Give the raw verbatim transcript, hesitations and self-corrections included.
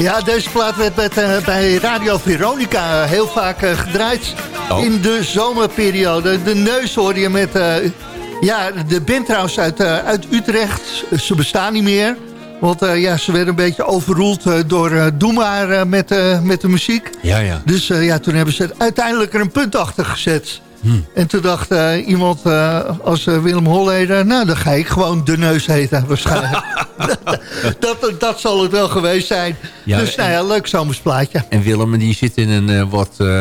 Ja, deze plaat werd met, uh, bij Radio Veronica heel vaak uh, gedraaid oh. in de zomerperiode. De Neus hoorde je met... Uh, ja, de band trouwens uit, uh, uit Utrecht. Ze bestaan niet meer. Want uh, ja, ze werden een beetje overroeld uh, door uh, Doe maar uh, met, uh, met de muziek. Ja, ja. Dus uh, ja, toen hebben ze uiteindelijk er een punt achter gezet. Hmm. En toen dacht uh, iemand uh, als uh, Willem Holleder... nou, dan ga ik gewoon De Neus heten waarschijnlijk. dat, dat, dat zal het wel geweest zijn. Ja, dus nou ja, leuk zomersplaatje. En Willem die zit in een uh, wat... Uh,